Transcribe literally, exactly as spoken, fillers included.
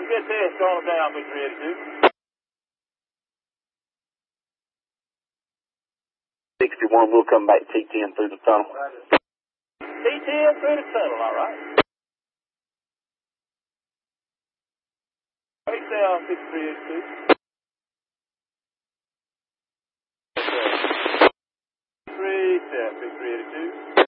Get there, calm down, Victory eighty-two. sixty-one, we'll come back T ten through the tunnel. T ten through the tunnel, all right. Hey, stay on Victory eighty-two. Three, seven, Victory eighty-two.